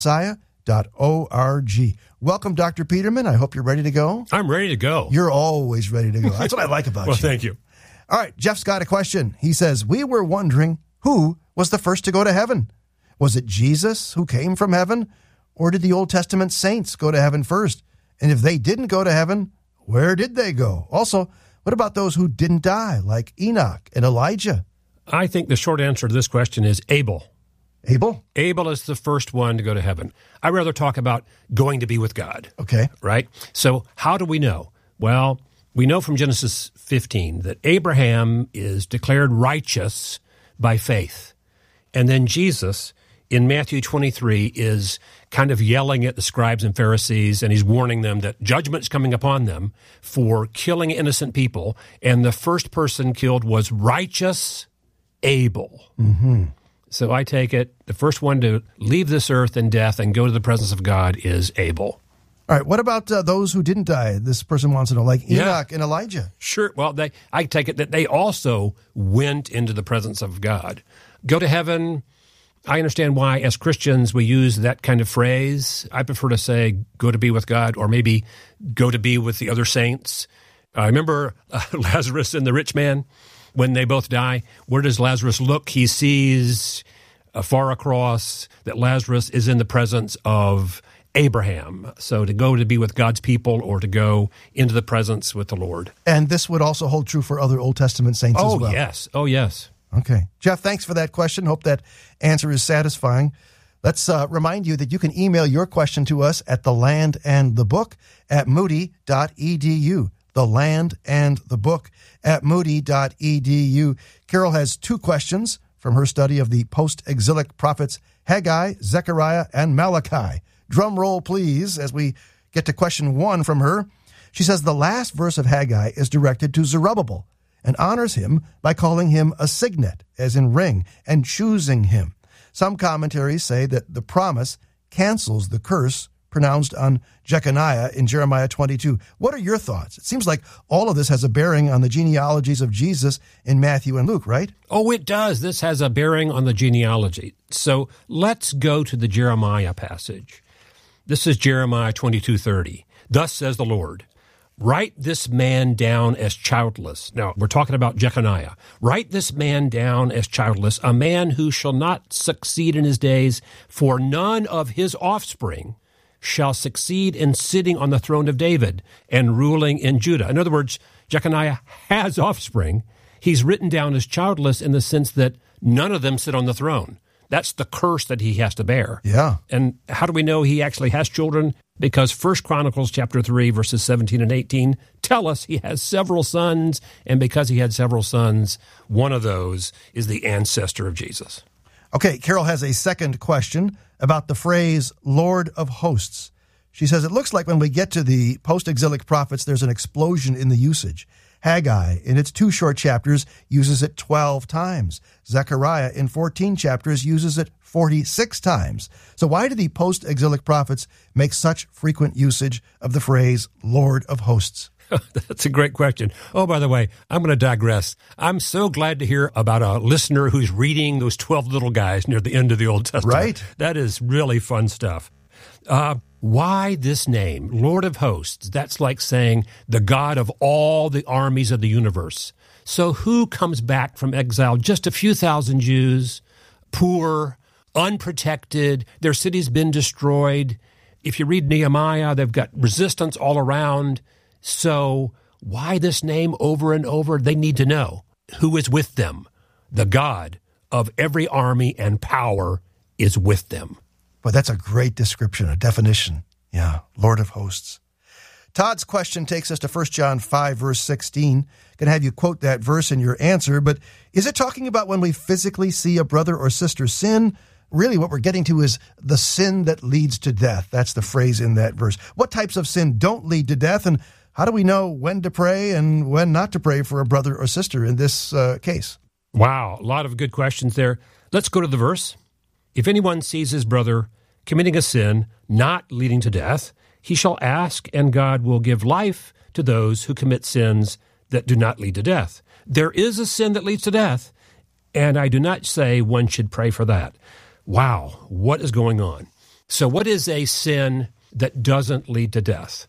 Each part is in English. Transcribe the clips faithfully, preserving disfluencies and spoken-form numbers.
Messiah dot org. Welcome, Doctor Peterman. I hope you're ready to go. I'm ready to go. You're always ready to go. That's what I like about well, you. Well, thank you. All right, Jeff's got a question. He says, we were wondering who was the first to go to heaven. Was it Jesus who came from heaven, or did the Old Testament saints go to heaven first? And if they didn't go to heaven, where did they go? Also, what about those who didn't die, like Enoch and Elijah? I think the short answer to this question is Abel. Abel? Abel is the first one to go to heaven. I'd rather talk about going to be with God. Okay. Right? So how do we know? Well, we know from Genesis fifteen that Abraham is declared righteous by faith. And then Jesus, in Matthew twenty-three, is kind of yelling at the scribes and Pharisees, and he's warning them that judgment's coming upon them for killing innocent people. And the first person killed was righteous Abel. Mm-hmm. So I take it the first one to leave this earth in death and go to the presence of God is Abel. All right, what about uh, those who didn't die? This person wants to know, like Enoch yeah. and Elijah. Sure. Well, they, I take it that they also went into the presence of God. Go to heaven. I understand why, as Christians, we use that kind of phrase. I prefer to say go to be with God, or maybe go to be with the other saints. I remember uh, Lazarus and the rich man. When they both die, where does Lazarus look? He sees uh, far across that Lazarus is in the presence of Abraham. So to go to be with God's people, or to go into the presence with the Lord. And this would also hold true for other Old Testament saints oh, as well. Oh, yes. Oh, yes. Okay. Jeff, thanks for that question. Hope that answer is satisfying. Let's uh, remind you that you can email your question to us at the land and the book at moody dot e d u. The Land and the Book at moody dot e d u. Carol has two questions from her study of the post-exilic prophets Haggai, Zechariah, and Malachi. Drum roll, please, as we get to question one from her. She says the last verse of Haggai is directed to Zerubbabel and honors him by calling him a signet, as in ring, and choosing him. Some commentaries say that the promise cancels the curse pronounced on Jeconiah in Jeremiah twenty-two. What are your thoughts? It seems like all of this has a bearing on the genealogies of Jesus in Matthew and Luke, right? Oh, it does. This has a bearing on the genealogy. So let's go to the Jeremiah passage. This is Jeremiah twenty-two thirty. Thus says the Lord, write this man down as childless. Now, we're talking about Jeconiah. Write this man down as childless, a man who shall not succeed in his days, for none of his offspring shall succeed in sitting on the throne of David and ruling in Judah. In other words, Jeconiah has offspring. He's written down as childless in the sense that none of them sit on the throne. That's the curse that he has to bear. Yeah. And how do we know he actually has children? Because First Chronicles chapter three, verses seventeen and eighteen tell us he has several sons, and because he had several sons, one of those is the ancestor of Jesus. Okay, Carol has a second question about the phrase Lord of Hosts. She says, it looks like when we get to the post-exilic prophets, there's an explosion in the usage. Haggai, in its two short chapters, uses it twelve times. Zechariah, in fourteen chapters, uses it forty-six times. So why do the post-exilic prophets make such frequent usage of the phrase Lord of Hosts? That's a great question. Oh, by the way, I'm going to digress. I'm so glad to hear about a listener who's reading those twelve little guys near the end of the Old Testament. Right. That is really fun stuff. Uh, why this name, Lord of Hosts? That's like saying the God of all the armies of the universe. So who comes back from exile? Just a few thousand Jews, poor, unprotected, their city's been destroyed. If you read Nehemiah, they've got resistance all around. So why this name over and over? They need to know who is with them. The God of every army and power is with them. Well, that's a great description, a definition. Yeah, Lord of Hosts. Todd's question takes us to First John five, verse sixteen. Going to have you quote that verse in your answer, but is it talking about when we physically see a brother or sister sin? Really, what we're getting to is the sin that leads to death. That's the phrase in that verse. What types of sin don't lead to death, and how do we know when to pray and when not to pray for a brother or sister in this uh, case? Wow, a lot of good questions there. Let's go to the verse. If anyone sees his brother committing a sin not leading to death, he shall ask, and God will give life to those who commit sins that do not lead to death. There is a sin that leads to death, and I do not say one should pray for that. Wow, what is going on? So what is a sin that doesn't lead to death?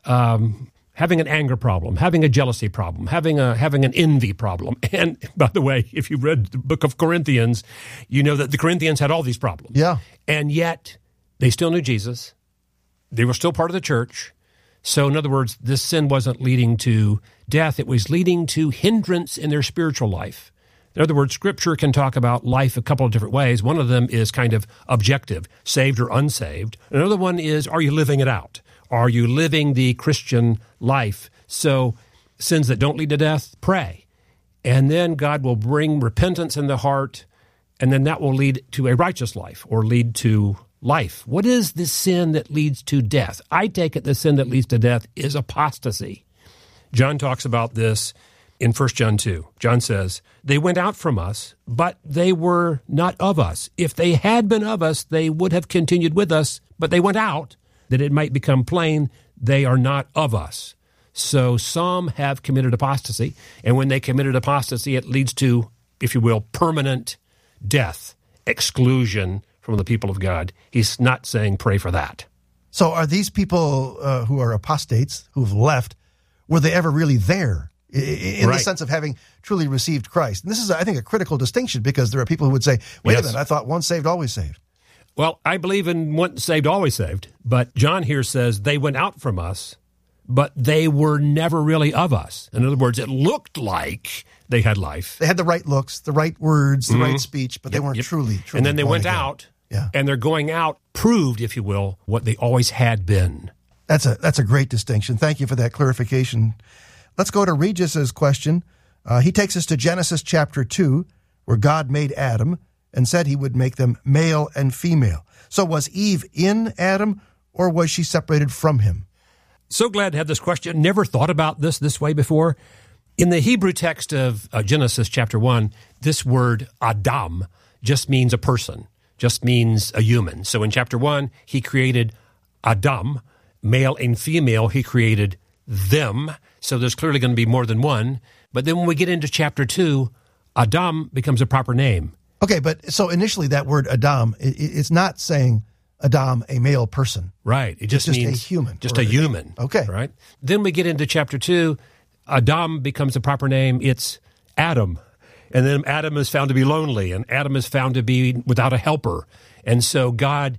Um, having an anger problem, having a jealousy problem, having a having an envy problem. And by the way, if you've read the book of Corinthians, you know that the Corinthians had all these problems. Yeah. And yet they still knew Jesus. They were still part of the church. So in other words, this sin wasn't leading to death. It was leading to hindrance in their spiritual life. In other words, Scripture can talk about life a couple of different ways. One of them is kind of objective, saved or unsaved. Another one is, are you living it out? Are you living the Christian life? So sins that don't lead to death, pray. And then God will bring repentance in the heart, and then that will lead to a righteous life or lead to life. What is the sin that leads to death? I take it the sin that leads to death is apostasy. John talks about this in First John two. John says, they went out from us, but they were not of us. If they had been of us, they would have continued with us, but they went out, that it might become plain they are not of us. So some have committed apostasy, and when they committed apostasy, it leads to, if you will, permanent death, exclusion from the people of God. He's not saying pray for that. So are these people uh, who are apostates, who've left, were they ever really there? In right. the sense of having truly received Christ. And this is, I think, a critical distinction, because there are people who would say, wait yes. a minute, I thought once saved, always saved. Well, I believe in once saved, always saved. But John here says they went out from us, but they were never really of us. In other words, it looked like they had life. They had the right looks, the right words, the mm-hmm. right speech, but yep, they weren't yep. truly, truly And then they went again. out, yeah. and their going out proved, if you will, what they always had been. That's a that's a great distinction. Thank you for that clarification. Let's go to Regis's question. Uh, he takes us to Genesis chapter two, where God made Adam and said he would make them male and female. So was Eve in Adam, or was she separated from him? So glad to have this question. Never thought about this this way before. In the Hebrew text of uh, Genesis chapter one, this word Adam just means a person, just means a human. So in chapter one, he created Adam, male and female. He created them. So there's clearly going to be more than one. But then when we get into chapter two, Adam becomes a proper name. Okay, but so initially that word Adam, it, it's not saying Adam, a male person. Right. It just, it's just means a human. Just a human. Okay. Right. Then we get into chapter two. Adam becomes a proper name. It's Adam. And then Adam is found to be lonely, and Adam is found to be without a helper. And so God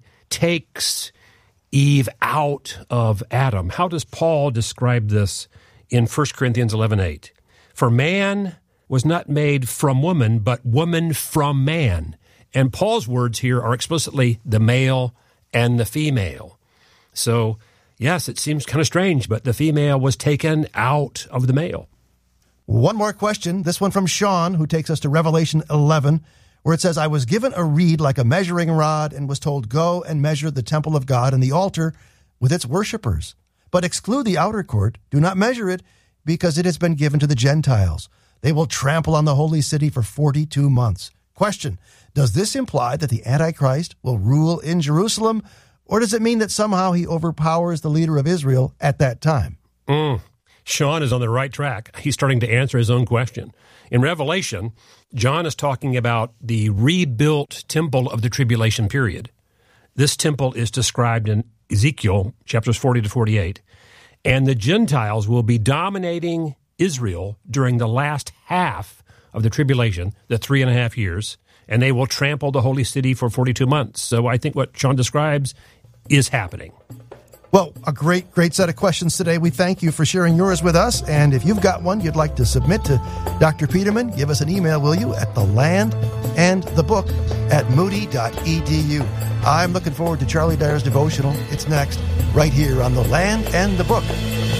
takes Eve out of Adam. How does Paul describe this in First Corinthians eleven eight? For man was not made from woman, but woman from man. And Paul's words here are explicitly the male and the female. So, yes, it seems kind of strange, but the female was taken out of the male. One more question, this one from Sean, who takes us to Revelation eleven, where it says, I was given a reed like a measuring rod and was told, go and measure the temple of God and the altar with its worshipers. But exclude the outer court, do not measure it, because it has been given to the Gentiles. They will trample on the holy city for forty-two months. Question, does this imply that the Antichrist will rule in Jerusalem, or does it mean that somehow he overpowers the leader of Israel at that time? Mm. Sean is on the right track. He's starting to answer his own question. In Revelation, John is talking about the rebuilt temple of the tribulation period. This temple is described in Ezekiel chapters forty to forty-eight. And the Gentiles will be dominating Israel during the last half of the tribulation, the three and a half years, and they will trample the holy city for forty-two months. So I think what Sean describes is happening. Well, a great, great set of questions today. We thank you for sharing yours with us. And if you've got one you'd like to submit to Doctor Peterman, give us an email, will you, at the land and the book at moody dot e d u. I'm looking forward to Charlie Dyer's devotional. It's next, right here on The Land and the Book.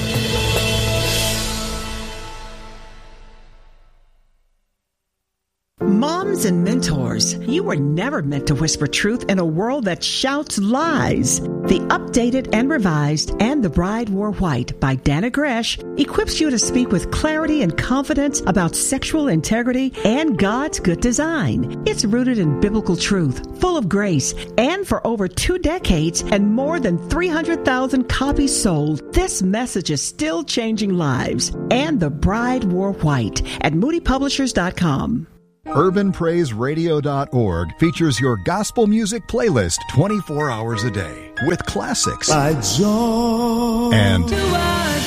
Moms and mentors, you were never meant to whisper truth in a world that shouts lies. The updated and revised And the Bride Wore White by Dana Gresh equips you to speak with clarity and confidence about sexual integrity and God's good design. It's rooted in biblical truth, full of grace, and for over two decades and more than three hundred thousand copies sold, this message is still changing lives. And the Bride Wore White at moody publishers dot com. urban praise radio dot org features your gospel music playlist twenty-four hours a day with classics By joy and do I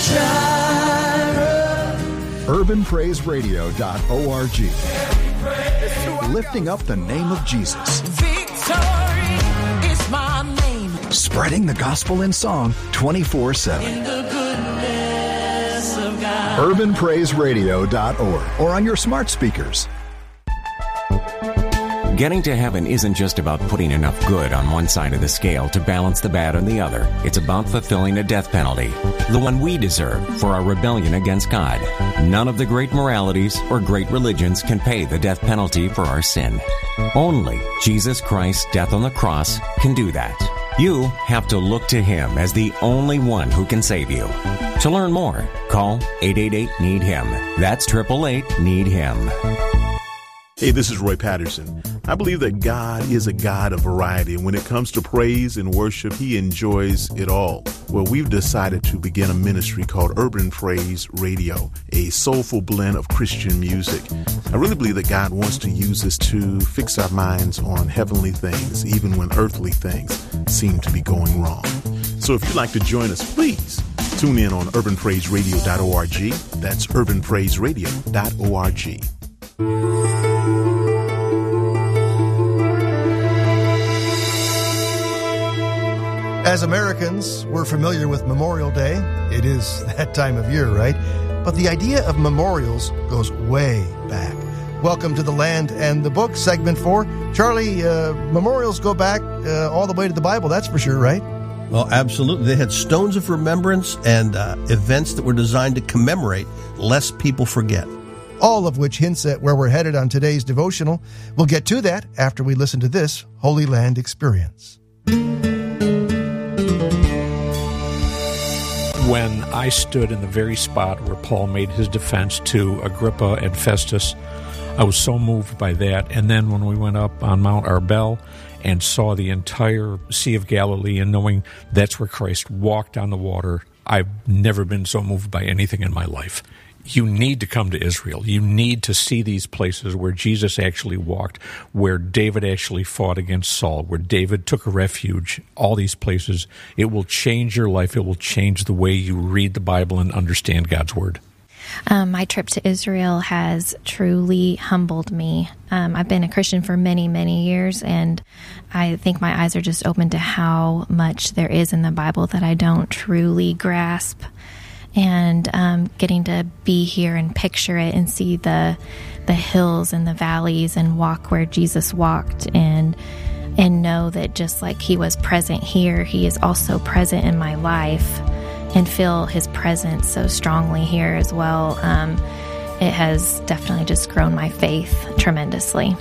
urban praise radio dot org, lifting up the name of Jesus. Victory is my name. Spreading the gospel in song twenty-four seven. In the goodness of God. urban praise radio dot org or on your smart speakers. Getting to heaven isn't just about putting enough good on one side of the scale to balance the bad on the other. It's about fulfilling a death penalty, the one we deserve for our rebellion against God. None of the great moralities or great religions can pay the death penalty for our sin. Only Jesus Christ's death on the cross can do that. You have to look to Him as the only one who can save you. To learn more, call eight eight eight, need him. That's eight eight eight, need him. Hey, this is Roy Patterson. I believe that God is a God of variety, and when it comes to praise and worship, He enjoys it all. Well, we've decided to begin a ministry called Urban Praise Radio, a soulful blend of Christian music. I really believe that God wants to use us to fix our minds on heavenly things, even when earthly things seem to be going wrong. So if you'd like to join us, please tune in on urban praise radio dot org. That's urban praise radio dot org. As Americans, we're familiar with Memorial Day. It is that time of year, right? But the idea of memorials goes way back. Welcome to the Land and the Book, segment four. Charlie, uh, memorials go back uh, all the way to the Bible, that's for sure, right? Well, absolutely. They had stones of remembrance and uh, events that were designed to commemorate lest people forget. All of which hints at where we're headed on today's devotional. We'll get to that after we listen to this Holy Land Experience. When I stood in the very spot where Paul made his defense to Agrippa and Festus, I was so moved by that. And then when we went up on Mount Arbel and saw the entire Sea of Galilee and knowing that's where Christ walked on the water, I've never been so moved by anything in my life. You need to come to Israel. You need to see these places where Jesus actually walked, where David actually fought against Saul, where David took a refuge, all these places. It will change your life. It will change the way you read the Bible and understand God's Word. Um, my trip to Israel has truly humbled me. Um, I've been a Christian for many, many years, and I think my eyes are just open to how much there is in the Bible that I don't truly grasp. And um, getting to be here and picture it and see the the hills and the valleys and walk where Jesus walked, and and know that just like He was present here, He is also present in my life, and feel His presence so strongly here as well. Um, it has definitely just grown my faith tremendously.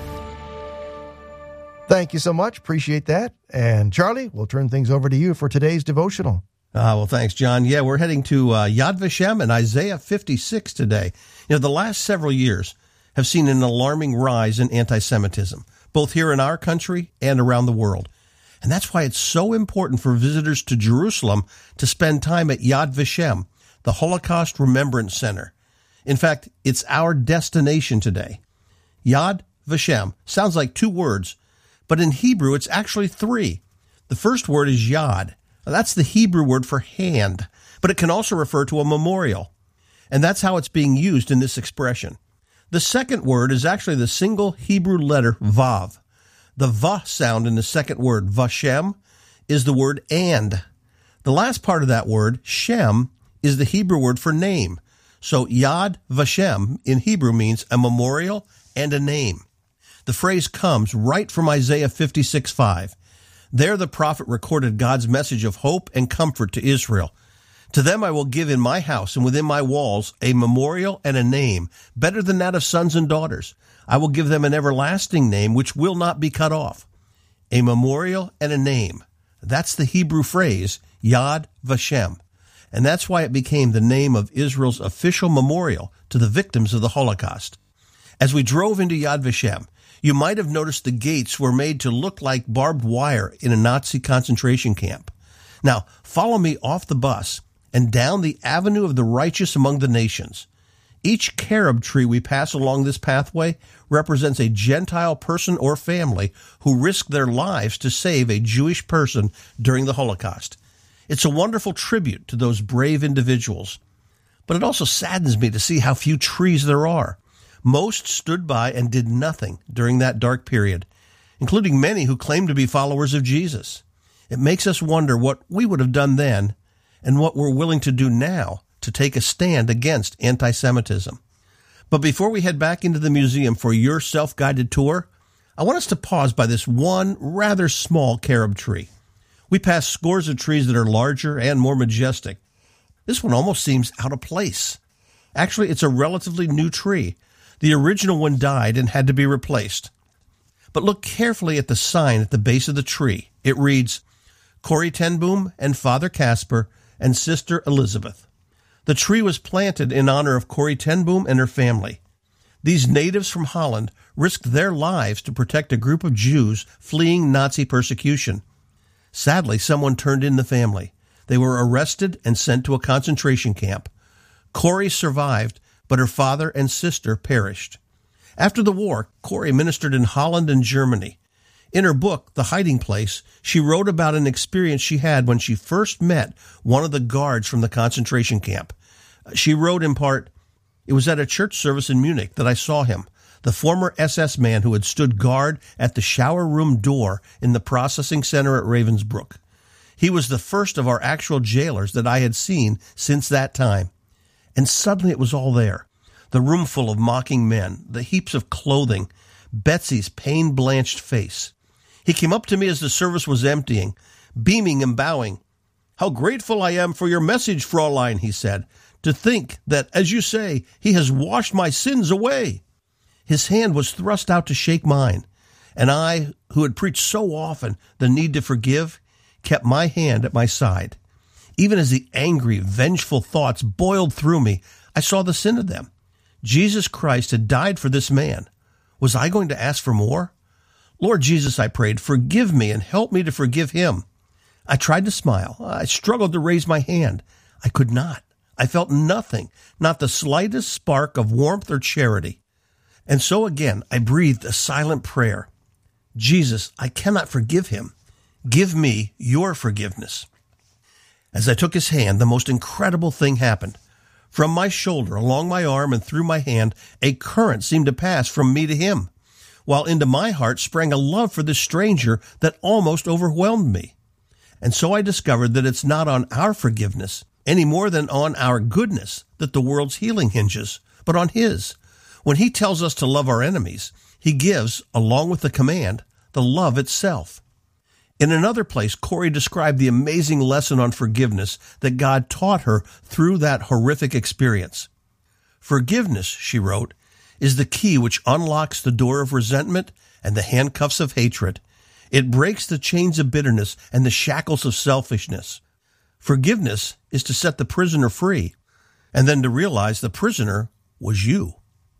Thank you so much. Appreciate that. And Charlie, we'll turn things over to you for today's devotional. Uh, well, thanks, John. Yeah, we're heading to uh, Yad Vashem and Isaiah fifty-six today. You know, the last several years have seen an alarming rise in anti-Semitism, both here in our country and around the world. And that's why it's so important for visitors to Jerusalem to spend time at Yad Vashem, the Holocaust Remembrance Center. In fact, it's our destination today. Yad Vashem sounds like two words, but in Hebrew, it's actually three. The first word is Yad. That's the Hebrew word for hand, but it can also refer to a memorial. And that's how it's being used in this expression. The second word is actually the single Hebrew letter Vav. The Va sound in the second word, Vashem, is the word and. The last part of that word, Shem, is the Hebrew word for name. So Yad Vashem in Hebrew means a memorial and a name. The phrase comes right from Isaiah fifty-six five. There the prophet recorded God's message of hope and comfort to Israel. To them I will give in my house and within my walls a memorial and a name, better than that of sons and daughters. I will give them an everlasting name which will not be cut off. A memorial and a name. That's the Hebrew phrase, Yad Vashem. And that's why it became the name of Israel's official memorial to the victims of the Holocaust. As we drove into Yad Vashem, you might have noticed the gates were made to look like barbed wire in a Nazi concentration camp. Now, follow me off the bus and down the Avenue of the Righteous Among the Nations. Each carob tree we pass along this pathway represents a Gentile person or family who risked their lives to save a Jewish person during the Holocaust. It's a wonderful tribute to those brave individuals. But it also saddens me to see how few trees there are. Most stood by and did nothing during that dark period, including many who claimed to be followers of Jesus. It makes us wonder what we would have done then and what we're willing to do now to take a stand against anti-Semitism. But before we head back into the museum for your self-guided tour, I want us to pause by this one rather small carob tree. We pass scores of trees that are larger and more majestic. This one almost seems out of place. Actually, it's a relatively new tree. The original one died and had to be replaced. But look carefully at the sign at the base of the tree. It reads, Corrie ten Boom and Father Casper and Sister Elizabeth. The tree was planted in honor of Corrie ten Boom and her family. These natives from Holland risked their lives to protect a group of Jews fleeing Nazi persecution. Sadly, someone turned in the family. They were arrested and sent to a concentration camp. Corrie survived, but her father and sister perished. After the war, Corrie ministered in Holland and Germany. In her book, The Hiding Place, she wrote about an experience she had when she first met one of the guards from the concentration camp. She wrote in part, "It was at a church service in Munich that I saw him, the former S S man who had stood guard at the shower room door in the processing center at Ravensbrück. He was the first of our actual jailers that I had seen since that time. And suddenly it was all there. The room full of mocking men, the heaps of clothing, Betsy's pain-blanched face. He came up to me as the service was emptying, beaming and bowing. 'How grateful I am for your message, Fräulein,' he said. 'To think that, as you say, he has washed my sins away.' His hand was thrust out to shake mine, and I, who had preached so often the need to forgive, kept my hand at my side. Even as the angry, vengeful thoughts boiled through me, I saw the sin of them. Jesus Christ had died for this man. Was I going to ask for more? 'Lord Jesus,' I prayed, 'forgive me and help me to forgive him.' I tried to smile. I struggled to raise my hand. I could not. I felt nothing, not the slightest spark of warmth or charity. And so again, I breathed a silent prayer. 'Jesus, I cannot forgive him. Give me your forgiveness.' As I took his hand, the most incredible thing happened. From my shoulder, along my arm, and through my hand, a current seemed to pass from me to him, while into my heart sprang a love for this stranger that almost overwhelmed me. And so I discovered that it's not on our forgiveness, any more than on our goodness, that the world's healing hinges, but on his. When he tells us to love our enemies, he gives, along with the command, the love itself. In another place, Corrie described the amazing lesson on forgiveness that God taught her through that horrific experience. Forgiveness, she wrote, is the key which unlocks the door of resentment and the handcuffs of hatred. It breaks the chains of bitterness and the shackles of selfishness. Forgiveness is to set the prisoner free, and then to realize the prisoner was you.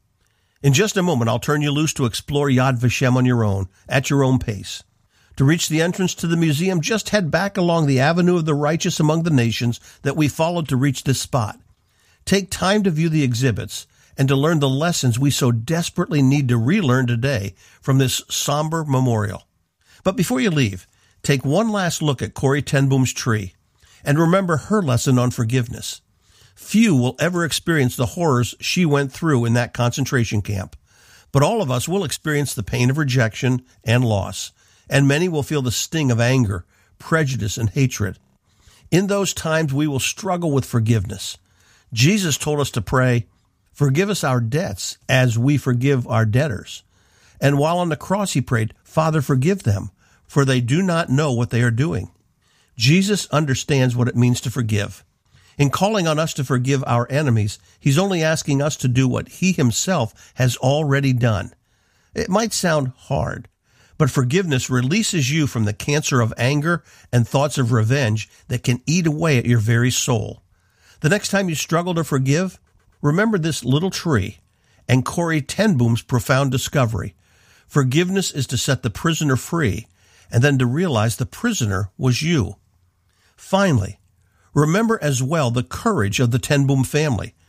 In just a moment, I'll turn you loose to explore Yad Vashem on your own, at your own pace. To reach the entrance to the museum, just head back along the Avenue of the Righteous Among the Nations that we followed to reach this spot. Take time to view the exhibits and to learn the lessons we so desperately need to relearn today from this somber memorial. But before you leave, take one last look at Corrie ten Boom's tree and remember her lesson on forgiveness. Few will ever experience the horrors she went through in that concentration camp, but all of us will experience the pain of rejection and loss, and many will feel the sting of anger, prejudice, and hatred. In those times, we will struggle with forgiveness. Jesus told us to pray, "Forgive us our debts as we forgive our debtors." And while on the cross, he prayed, "Father, forgive them, for they do not know what they are doing." Jesus understands what it means to forgive. In calling on us to forgive our enemies, he's only asking us to do what he himself has already done. It might sound hard, but forgiveness releases you from the cancer of anger and thoughts of revenge that can eat away at your very soul. The next time you struggle to forgive, remember this little tree and Corrie ten Boom's profound discovery. Forgiveness is to set the prisoner free, and then to realize the prisoner was you. Finally, remember as well the courage of the ten Boom family.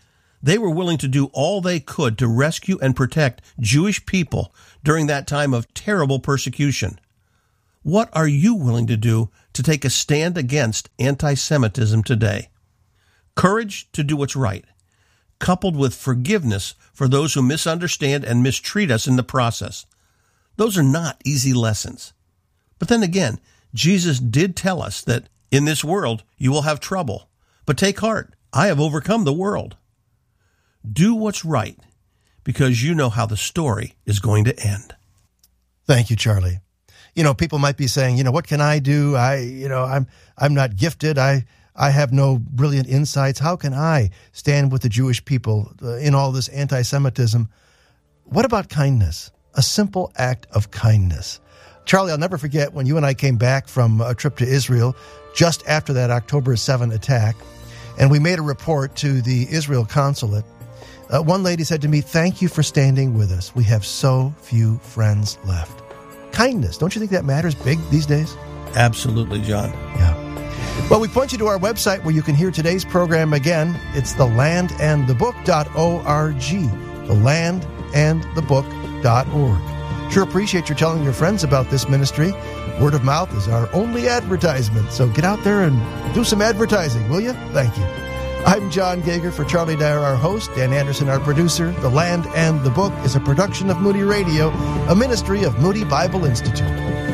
They were willing to do all they could to rescue and protect Jewish people during that time of terrible persecution. What are you willing to do to take a stand against anti-Semitism today? Courage to do what's right, coupled with forgiveness for those who misunderstand and mistreat us in the process. Those are not easy lessons. But then again, Jesus did tell us that in this world you will have trouble, but take heart, I have overcome the world. Do what's right, because you know how the story is going to end. Thank you, Charlie. You know, people might be saying, you know, what can I do? I, you know, I'm, I'm not gifted. I, I have no brilliant insights. How can I stand with the Jewish people uh, in all this anti-Semitism? What about kindness? A simple act of kindness. Charlie, I'll never forget when you and I came back from a trip to Israel just after that October seventh attack, and we made a report to the Israel consulate. Uh, one lady said to me, "Thank you for standing with us. We have so few friends left." Kindness, don't you think that matters big these days? Absolutely, John. Yeah. Well, we point you to our website where you can hear today's program again. It's the land and the book dot org. the land and the book dot org. Sure appreciate your telling your friends about this ministry. Word of mouth is our only advertisement, so get out there and do some advertising, will you? Thank you. I'm John Gager for Charlie Dyer, our host, Dan Anderson, our producer. The Land and the Book is a production of Moody Radio, a ministry of Moody Bible Institute.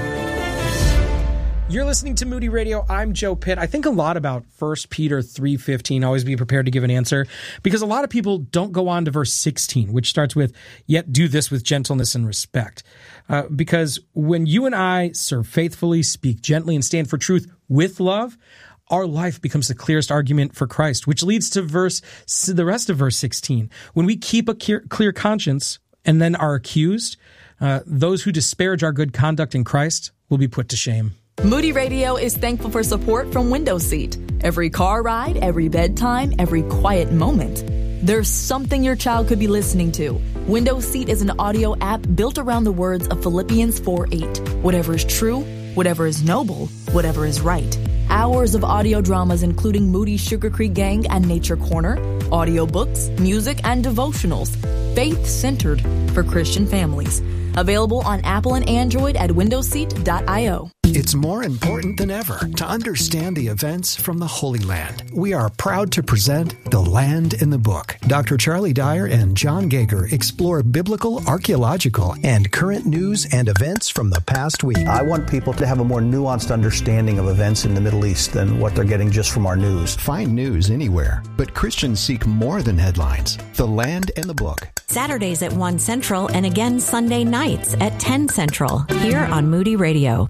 You're listening to Moody Radio. I'm Joe Pitt. I think a lot about First Peter three fifteen. Always be prepared to give an answer, because a lot of people don't go on to verse sixteen, which starts with, "Yet do this with gentleness and respect." Uh, because when you and I serve faithfully, speak gently, and stand for truth with love, our life becomes the clearest argument for Christ, which leads to verse the rest of verse sixteen. When we keep a clear conscience and then are accused, uh, those who disparage our good conduct in Christ will be put to shame. Moody Radio is thankful for support from Window Seat. Every car ride, every bedtime, every quiet moment, there's something your child could be listening to. Window Seat is an audio app built around the words of Philippians four eight. Whatever is true, whatever is noble, whatever is right. Hours of audio dramas including Moody's Sugar Creek Gang and Nature Corner, audiobooks, music, and devotionals. Faith-centered for Christian families. Available on Apple and Android at window seat dot io. It's more important than ever to understand the events from the Holy Land. We are proud to present The Land in the Book. Doctor Charlie Dyer and John Gager explore biblical, archaeological, and current news and events from the past week. I want people to have a more nuanced understanding of events in the Middle East than what they're getting just from our news. Find news anywhere, but Christians seek more than headlines. The Land in the Book. Saturdays at one Central and again Sunday nights at ten Central here on Moody Radio.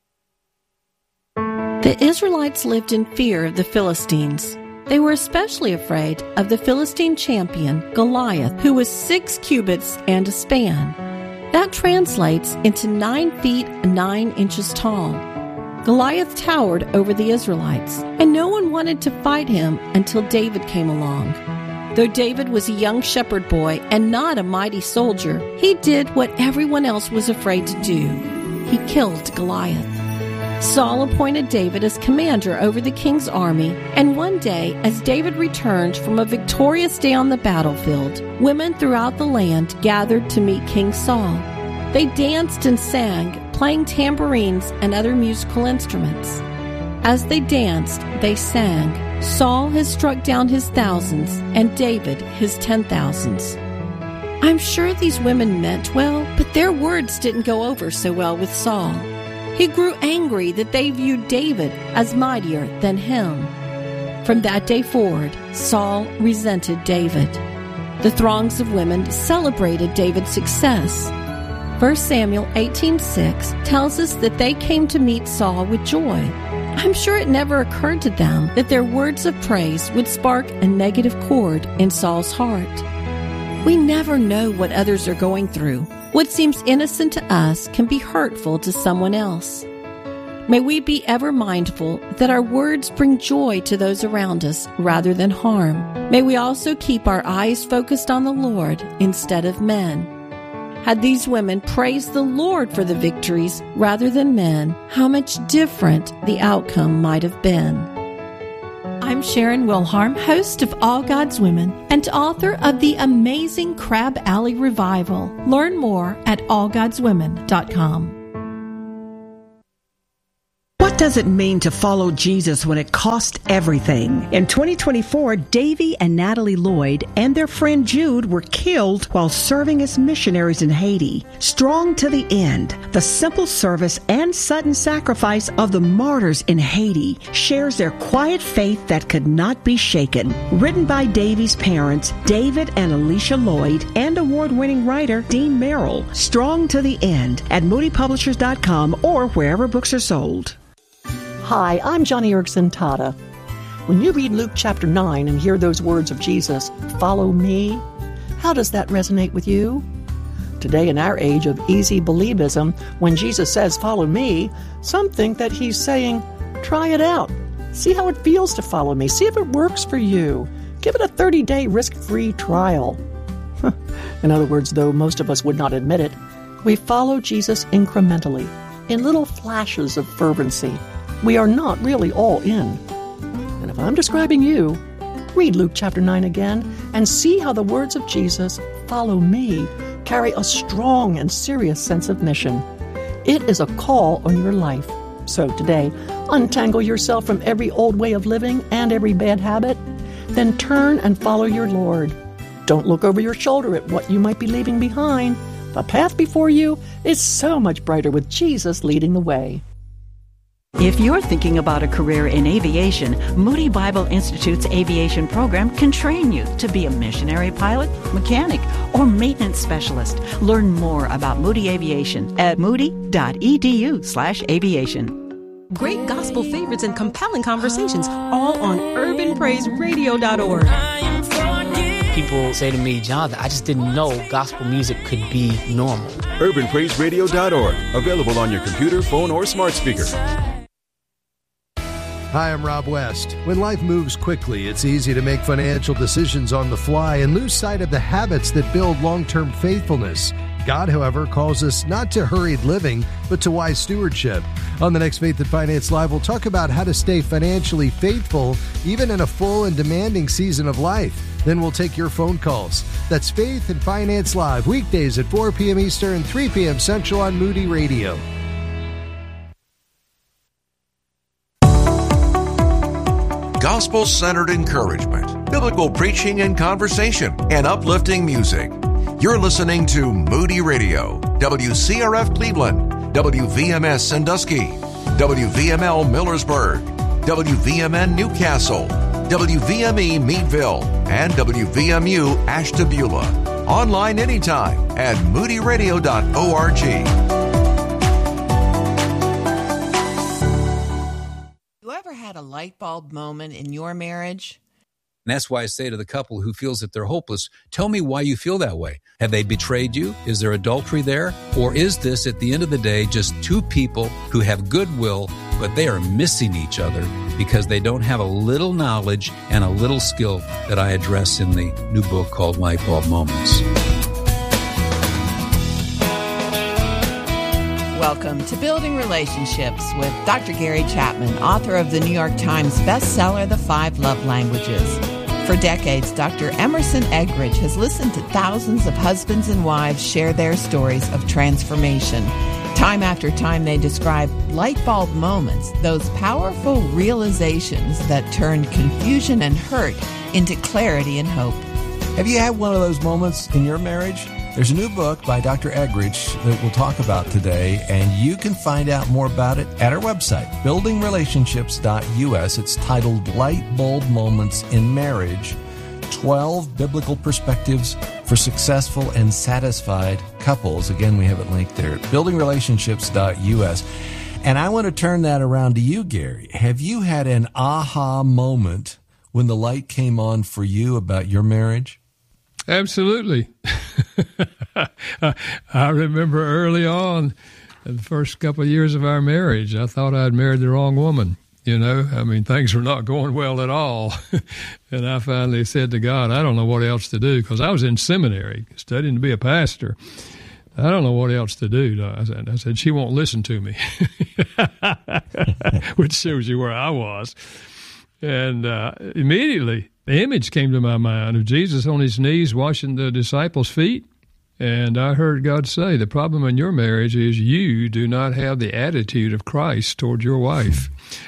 The Israelites lived in fear of the Philistines. They were especially afraid of the Philistine champion, Goliath, who was six cubits and a span. That translates into nine feet nine inches tall. Goliath towered over the Israelites, and no one wanted to fight him until David came along. Though David was a young shepherd boy and not a mighty soldier, he did what everyone else was afraid to do. He killed Goliath. Saul appointed David as commander over the king's army, and one day, as David returned from a victorious day on the battlefield, women throughout the land gathered to meet King Saul. They danced and sang, playing tambourines and other musical instruments. As they danced, they sang, "Saul has struck down his thousands, and David his ten thousands." I'm sure these women meant well, but their words didn't go over so well with Saul. He grew angry that they viewed David as mightier than him. From that day forward, Saul resented David. The throngs of women celebrated David's success. First Samuel eighteen six tells us that they came to meet Saul with joy. I'm sure it never occurred to them that their words of praise would spark a negative chord in Saul's heart. We never know what others are going through. What seems innocent to us can be hurtful to someone else. May we be ever mindful that our words bring joy to those around us rather than harm. May we also keep our eyes focused on the Lord instead of men. Had these women praised the Lord for the victories rather than men, how much different the outcome might have been. I'm Sharon Wilharm, host of All God's Women and author of the amazing Crab Alley Revival. Learn more at all gods women dot com. What does it mean to follow Jesus when it costs everything? In twenty twenty-four, Davy and Natalie Lloyd and their friend Jude were killed while serving as missionaries in Haiti. Strong to the end, the simple service and sudden sacrifice of the martyrs in Haiti shares their quiet faith that could not be shaken. Written by Davy's parents, David and Alicia Lloyd, and award-winning writer Dean Merrill. Strong to the end at moody publishers dot com or wherever books are sold. Hi, I'm Johnny Erickson Tata. When you read Luke chapter nine and hear those words of Jesus, follow me, how does that resonate with you? Today, in our age of easy believism, when Jesus says, follow me, some think that he's saying, try it out. See how it feels to follow me. See if it works for you. Give it a thirty-day risk-free trial. In other words, though most of us would not admit it, we follow Jesus incrementally, in little flashes of fervency. We are not really all in. And if I'm describing you, read Luke chapter nine again and see how the words of Jesus, follow me, carry a strong and serious sense of mission. It is a call on your life. So today, untangle yourself from every old way of living and every bad habit. Then turn and follow your Lord. Don't look over your shoulder at what you might be leaving behind. The path before you is so much brighter with Jesus leading the way. If you're thinking about a career in aviation, Moody Bible Institute's aviation program can train you to be a missionary pilot, mechanic, or maintenance specialist. Learn more about Moody Aviation at moody.edu slash aviation. Great gospel favorites and compelling conversations, all on urban praise radio dot org. People say to me, Jonathan, I just didn't know gospel music could be normal. urban praise radio dot org, available on your computer, phone, or smart speaker. Hi, I'm Rob West. When life moves quickly, it's easy to make financial decisions on the fly and lose sight of the habits that build long-term faithfulness. God, however, calls us not to hurried living, but to wise stewardship. On the next Faith and Finance Live, we'll talk about how to stay financially faithful even in a full and demanding season of life. Then we'll take your phone calls. That's Faith and Finance Live, weekdays at four p.m. Eastern, three p.m. Central on Moody Radio. Gospel-centered encouragement, biblical preaching and conversation, and uplifting music. You're listening to Moody Radio, W C R F Cleveland, W V M S Sandusky, W V M L Millersburg, W V M N Newcastle, W V M E Meadville, and W V M U Ashtabula. Online anytime at moody radio dot org. Had a light bulb moment in your marriage? And that's why I say to the couple who feels that they're hopeless, tell me why you feel that way. Have they betrayed you? Is there adultery there? Or is this, at the end of the day, just two people who have goodwill, but they are missing each other because they don't have a little knowledge and a little skill that I address in the new book called Light Bulb Moments. Welcome to Building Relationships with Doctor Gary Chapman, author of the New York Times bestseller, The Five Love Languages. For decades, Doctor Emerson Eggridge has listened to thousands of husbands and wives share their stories of transformation. Time after time, they describe light bulb moments, those powerful realizations that turned confusion and hurt into clarity and hope. Have you had one of those moments in your marriage? There's a new book by Doctor Eggridge that we'll talk about today, and you can find out more about it at our website, building relationships dot u s. It's titled Light Bulb Moments in Marriage, twelve Biblical Perspectives for Successful and Satisfied Couples. Again, we have it linked there at building relationships dot u s. And I want to turn that around to you, Gary. Have you had an aha moment when the light came on for you about your marriage? Absolutely. I remember early on, in the first couple of years of our marriage, I thought I'd married the wrong woman. You know, I mean, things were not going well at all. And I finally said to God, I don't know what else to do, because I was in seminary studying to be a pastor. I don't know what else to do. I said, I said she won't listen to me, which shows you where I was. And uh, immediately, the image came to my mind of Jesus on his knees washing the disciples' feet. And I heard God say, the problem in your marriage is you do not have the attitude of Christ toward your wife.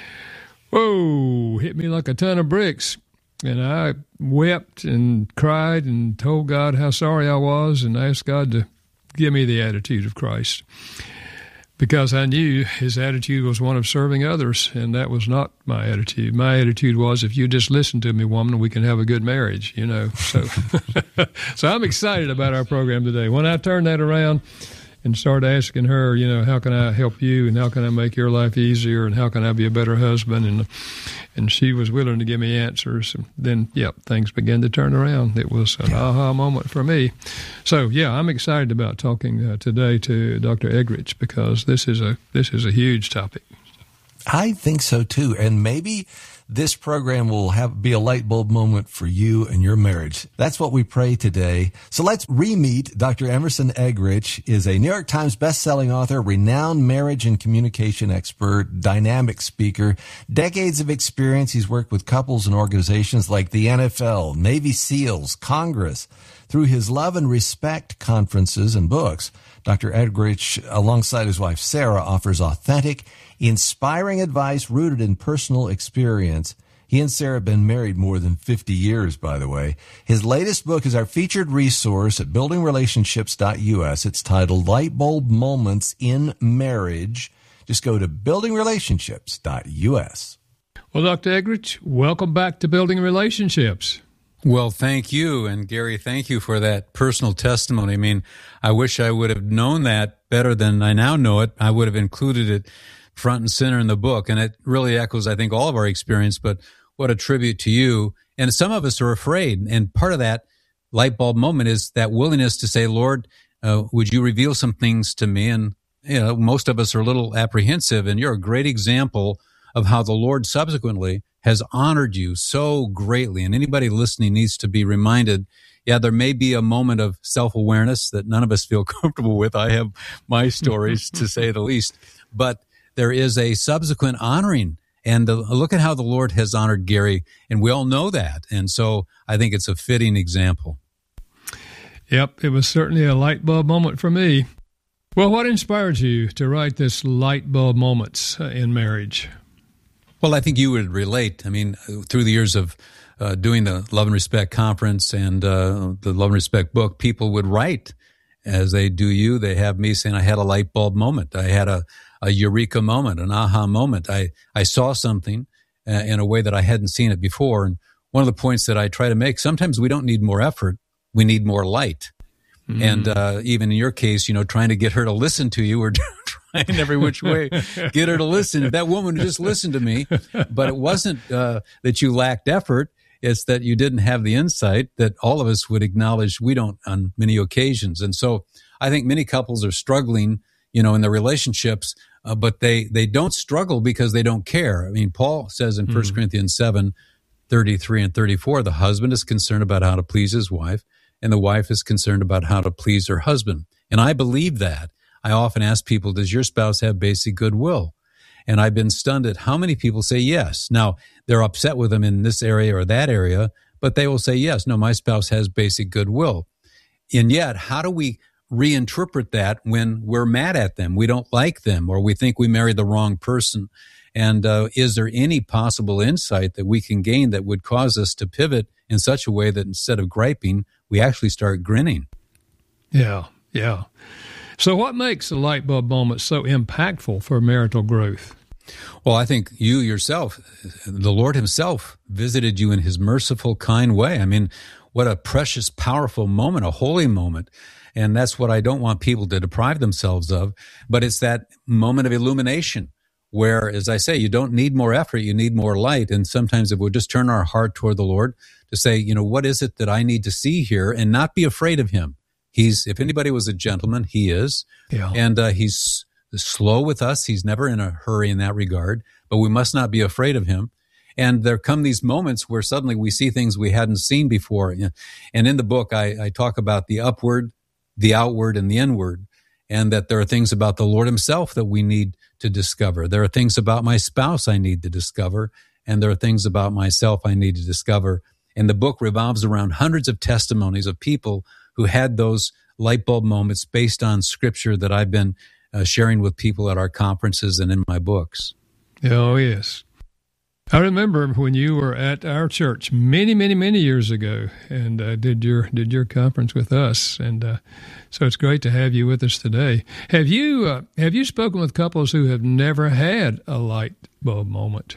Whoa, hit me like a ton of bricks. And I wept and cried and told God how sorry I was and asked God to give me the attitude of Christ. Because I knew his attitude was one of serving others, and that was not my attitude. My attitude was, if you just listen to me, woman, we can have a good marriage, you know. So so I'm excited about our program today. When I turned that around and started asking her, you know, how can I help you, and how can I make your life easier, and how can I be a better husband, and and she was willing to give me answers, and then, yep, things began to turn around. It was an aha moment for me. So, yeah, I'm excited about talking uh, today to Doctor Eggridge, because this is a this is a huge topic. I think so, too. And maybe this program will have be a light bulb moment for you and your marriage. That's what we pray today. So let's re-meet Doctor Emerson Eggridge. Is a New York Times best-selling author, renowned marriage and communication expert, dynamic speaker, decades of experience. He's worked with couples and organizations like the N F L, Navy SEALs, Congress. Through his Love and Respect conferences and books, Doctor Eggridge, alongside his wife Sarah, offers authentic, inspiring advice rooted in personal experience. He and Sarah have been married more than fifty years, by the way. His latest book is our featured resource at building relationships dot U S. It's titled Light Bulb Moments in Marriage. Just go to building relationships dot U S. Well, Doctor Eggridge, welcome back to Building Relationships. Well, thank you. And Gary, thank you for that personal testimony. I mean, I wish I would have known that better than I now know it. I would have included it front and center in the book. And it really echoes, I think, all of our experience, but what a tribute to you. And some of us are afraid. And part of that light bulb moment is that willingness to say, Lord, uh, would you reveal some things to me? And, you know, most of us are a little apprehensive, and you're a great example of how the Lord subsequently has honored you so greatly. And anybody listening needs to be reminded, yeah, there may be a moment of self-awareness that none of us feel comfortable with. I have my stories, to say the least. But there is a subsequent honoring. And the, look at how the Lord has honored Gary, and we all know that. And so I think it's a fitting example. Yep, it was certainly a light bulb moment for me. Well, what inspired you to write this Light Bulb Moments in Marriage? Well, I think you would relate. I mean, through the years of uh, doing the Love and Respect conference and uh, the Love and Respect book, people would write, as they do you. They have me saying, I had a light bulb moment. I had a, a eureka moment, an aha moment. I, I saw something uh, in a way that I hadn't seen it before. And one of the points that I try to make, sometimes we don't need more effort. We need more light. Mm-hmm. And uh, even in your case, you know, trying to get her to listen to you or trying every which way, get her to listen. If that woman just listened to me, but it wasn't uh, that you lacked effort. It's that you didn't have the insight that all of us would acknowledge we don't on many occasions. And so I think many couples are struggling, you know, in their relationships, uh, but they, they don't struggle because they don't care. I mean, Paul says in First mm-hmm. Corinthians seven, thirty-three and thirty-four, the husband is concerned about how to please his wife, and the wife is concerned about how to please her husband. And I believe that. I often ask people, does your spouse have basic goodwill? And I've been stunned at how many people say yes. Now, they're upset with them in this area or that area, but they will say, yes, no, my spouse has basic goodwill. And yet, how do we reinterpret that when we're mad at them, we don't like them, or we think we married the wrong person? And uh, is there any possible insight that we can gain that would cause us to pivot in such a way that instead of griping, we actually start grinning? Yeah, yeah. So what makes a light bulb moment so impactful for marital growth? Well, I think you yourself, the Lord himself, visited you in his merciful, kind way. I mean, what a precious, powerful moment, a holy moment. And that's what I don't want people to deprive themselves of. But it's that moment of illumination where, as I say, you don't need more effort, you need more light. And sometimes if we just turn our heart toward the Lord to say, you know, what is it that I need to see here, and not be afraid of him. He's, if anybody was a gentleman, he is. Yeah. And uh, he's slow with us. He's never in a hurry in that regard, but we must not be afraid of him. And there come these moments where suddenly we see things we hadn't seen before. And in the book, I, I talk about the upward, the outward, and the inward, and that there are things about the Lord himself that we need to discover. There are things about my spouse I need to discover. and there are things about myself I need to discover. And the book revolves around hundreds of testimonies of people who had those light bulb moments based on scripture that I've been uh, sharing with people at our conferences and in my books. Oh, yes. I remember when you were at our church many, many, many years ago, and uh, did your did your conference with us, and uh, so it's great to have you with us today. Have you uh, have you spoken with couples who have never had a light bulb moment?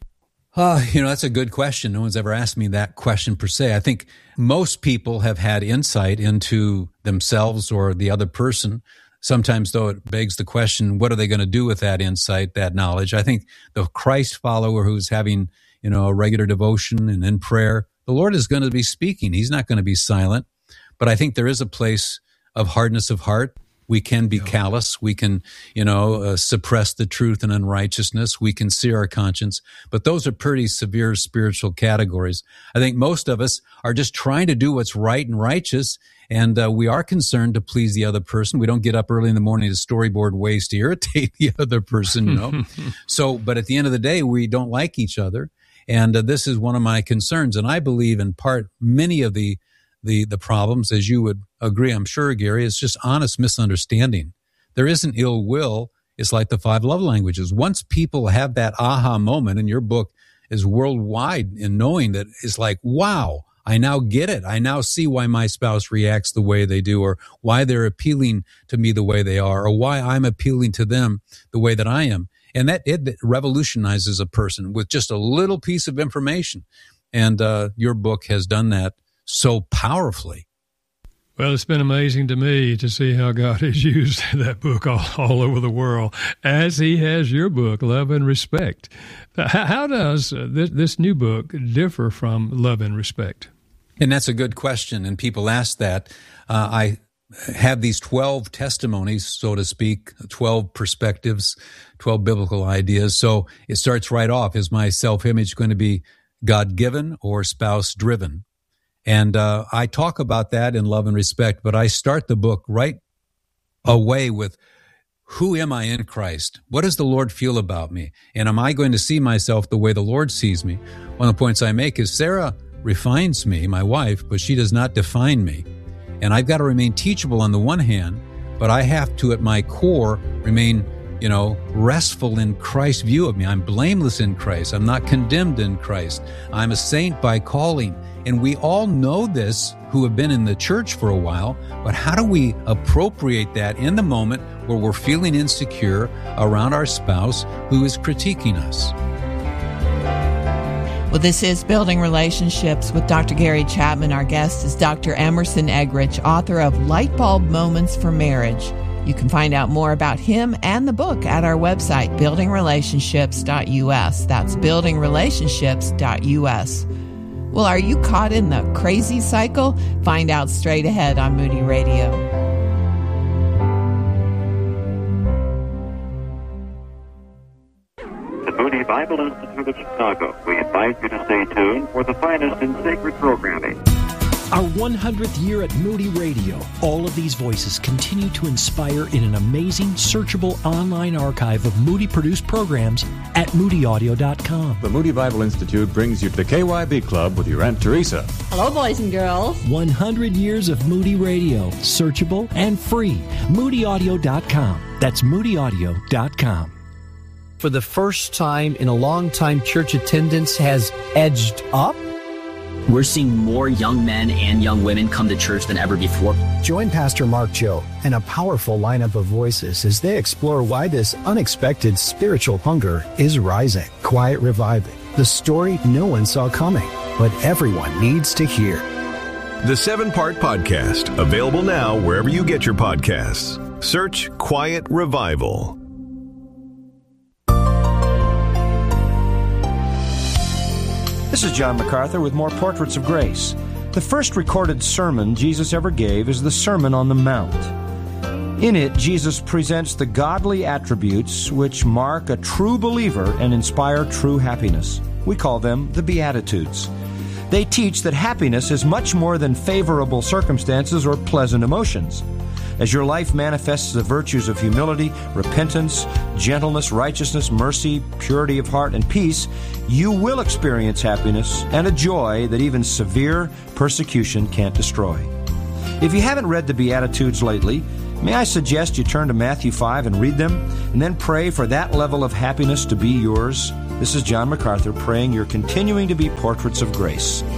Uh, you know, that's a good question. No one's ever asked me that question per se. I think most people have had insight into themselves or the other person. Sometimes, though, it begs the question, what are they going to do with that insight, that knowledge? I think the Christ follower who's having, you know, a regular devotion and in prayer, the Lord is going to be speaking. He's not going to be silent. But I think there is a place of hardness of heart. We can be callous. We can, you know, uh, suppress the truth and unrighteousness. We can sear our conscience. But those are pretty severe spiritual categories. I think most of us are just trying to do what's right and righteous, and uh, we are concerned to please the other person. We don't get up early in the morning to storyboard ways to irritate the other person, you know. So, but at the end of the day, we don't like each other. And uh, this is one of my concerns. And I believe in part many of the The the problems, as you would agree, I'm sure, Gary, is just honest misunderstanding. There isn't ill will. It's like the five love languages. Once people have that aha moment, and your book is worldwide in knowing that, it's like, wow, I now get it. I now see why my spouse reacts the way they do, or why they're appealing to me the way they are, or why I'm appealing to them the way that I am. And that it revolutionizes a person with just a little piece of information. And uh, your book has done that so powerfully. Well, it's been amazing to me to see how God has used that book all, all over the world, as he has your book, Love and Respect. How, how does uh, this, this new book differ from Love and Respect? And that's a good question, and people ask that. Uh, I have these twelve testimonies, so to speak, twelve perspectives, twelve biblical ideas. So it starts right off. Is my self-image going to be God-given or spouse-driven? And uh, I talk about that in Love and Respect, but I start the book right away with, who am I in Christ? What does the Lord feel about me? And am I going to see myself the way the Lord sees me? One of the points I make is Sarah refines me, my wife, but she does not define me. And I've got to remain teachable on the one hand, but I have to, at my core, remain, you know, restful in Christ's view of me. I'm blameless in Christ. I'm not condemned in Christ. I'm a saint by calling. And we all know this who have been in the church for a while, but how do we appropriate that in the moment where we're feeling insecure around our spouse who is critiquing us? Well, this is Building Relationships with Doctor Gary Chapman. Our guest is Doctor Emerson Eggridge, author of Light Bulb Moments for Marriage. You can find out more about him and the book at our website, building relationships dot u s. That's building relationships dot u s. Well, are you caught in the crazy cycle? Find out straight ahead on Moody Radio. The Moody Bible Institute of Chicago. We invite you to stay tuned for the finest in sacred programming. Our one hundredth year at Moody Radio. All of these voices continue to inspire in an amazing, searchable online archive of Moody-produced programs at moody audio dot com. The Moody Bible Institute brings you to the K Y B Club with your Aunt Teresa. Hello, boys and girls. one hundred years of Moody Radio. Searchable and free. moody audio dot com. That's moody audio dot com. For the first time in a long time, church attendance has edged up. We're seeing more young men and young women come to church than ever before. Join Pastor Mark Joe and a powerful lineup of voices as they explore why this unexpected spiritual hunger is rising. Quiet Reviving, the story no one saw coming, but everyone needs to hear. The seven-part podcast, available now wherever you get your podcasts. Search Quiet Revival. This is John MacArthur with more Portraits of Grace. The first recorded sermon Jesus ever gave is the Sermon on the Mount. In it, Jesus presents the godly attributes which mark a true believer and inspire true happiness. We call them the Beatitudes. They teach that happiness is much more than favorable circumstances or pleasant emotions. As your life manifests the virtues of humility, repentance, gentleness, righteousness, mercy, purity of heart, and peace, you will experience happiness and a joy that even severe persecution can't destroy. If you haven't read the Beatitudes lately, may I suggest you turn to Matthew five and read them, and then pray for that level of happiness to be yours? This is John MacArthur praying you're continuing to be portraits of grace.